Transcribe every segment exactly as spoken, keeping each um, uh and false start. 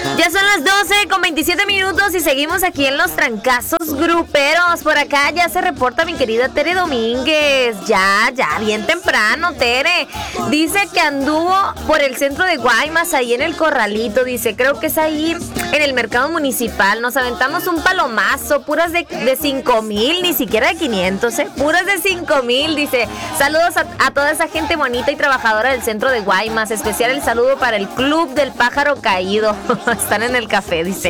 Ya son las doce con veintisiete minutos y seguimos aquí en los trancazos gruperos. Por acá ya se reporta mi querida Tere Domínguez. Ya, ya, bien temprano, Tere. Dice que anduvo por el centro de Guaymas, ahí en el Corralito. Dice, creo que es ahí en el mercado municipal. Nos aventamos un palomazo, puras de, de cinco mil, ni siquiera de quinientos, ¿eh? Puras de cinco mil. Dice, saludos a, a toda esa gente bonita y trabajadora del centro de Guaymas. Especial el saludo para el Club del Pájaro Caído. Están en el café, dice.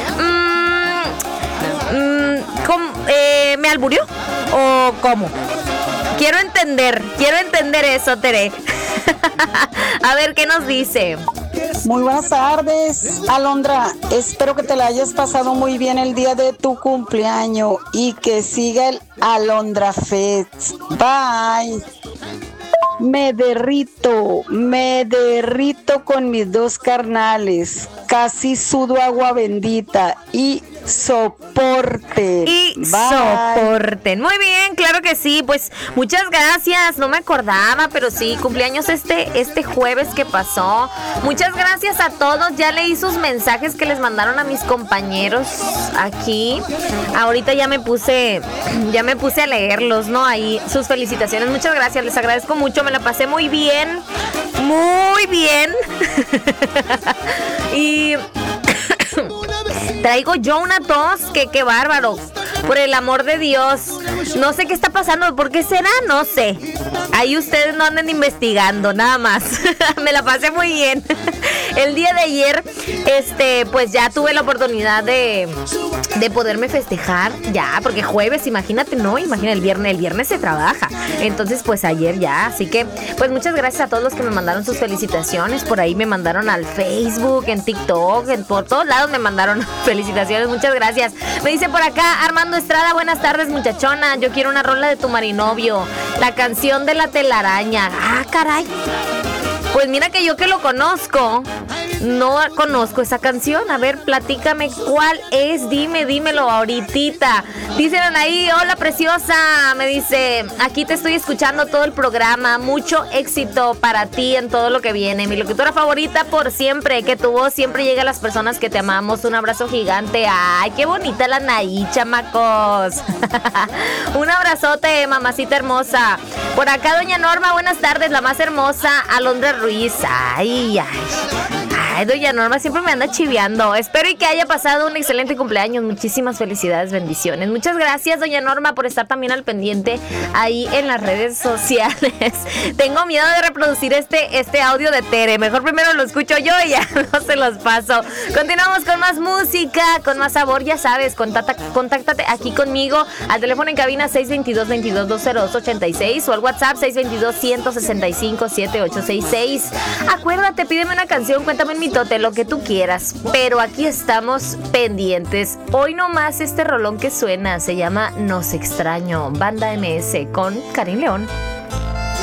Mm, mm, ¿cómo, eh, ¿Me alburió? ¿O cómo? Quiero entender, quiero entender eso, Tere. A ver, ¿qué nos dice? Muy buenas tardes, Alondra. Espero que te la hayas pasado muy bien el día de tu cumpleaños y que siga el Alondra Fest. Bye. Me derrito, me derrito con mis dos carnales. Casi sudo agua bendita y soporte. Y Bye. soporten. Muy bien, claro que sí. Pues muchas gracias. No me acordaba, pero sí, cumpleaños este, este jueves que pasó. Muchas gracias a todos. Ya leí sus mensajes que les mandaron a mis compañeros aquí. Ahorita ya me puse, ya me puse a leerlos, ¿no? Ahí sus felicitaciones. Muchas gracias, les agradezco mucho. Me la pasé muy bien. Muy bien. Y traigo yo una tos que qué bárbaro. Por el amor de Dios. No sé qué está pasando. ¿Por qué será? No sé. Ahí ustedes no anden investigando, nada más. Me la pasé muy bien. El día de ayer, este, pues ya tuve la oportunidad de, de poderme festejar. Ya, porque jueves, imagínate, no, imagina el viernes. El viernes se trabaja. Entonces, pues ayer ya. Así que, pues muchas gracias a todos los que me mandaron sus felicitaciones. Por ahí me mandaron al Facebook, en TikTok, en, por todos lados me mandaron felicitaciones. Muchas gracias. Me dice por acá Armando Estrada, buenas tardes, muchachona. Yo quiero una rola de tu marinovio. La canción de la telaraña. Ah, caray. Pues mira que yo que lo conozco, no conozco esa canción. A ver, platícame cuál es. Dime, dímelo ahorita. Dicen ahí, hola preciosa. Me dice, aquí te estoy escuchando todo el programa. Mucho éxito para ti en todo lo que viene. Mi locutora favorita por siempre. Que tu voz siempre llegue a las personas que te amamos. Un abrazo gigante. Ay, qué bonita la Naí, chamacos. Un abrazote, mamacita hermosa. Por acá, doña Norma, buenas tardes. La más hermosa, Alondra Ruiz. Ay, ay. Ay, doña Norma siempre me anda chiveando. Espero y que haya pasado un excelente cumpleaños. Muchísimas felicidades, bendiciones. Muchas gracias, doña Norma, por estar también al pendiente ahí en las redes sociales. Tengo miedo de reproducir este, este audio de Tere. Mejor primero lo escucho yo y ya no se los paso. Continuamos con más música, con más sabor. Ya sabes, contacta, contáctate aquí conmigo al teléfono en cabina seis dos dos, veintidós, dos cero dos, ochenta y seis o al WhatsApp seis dos dos, ciento sesenta y cinco, setenta y ocho sesenta y seis. Acuérdate, pídeme una canción, cuéntame en mitote, lo que tú quieras, pero aquí estamos pendientes. Hoy nomás este rolón que suena se llama Nos Extraño, Banda M S con Karim León.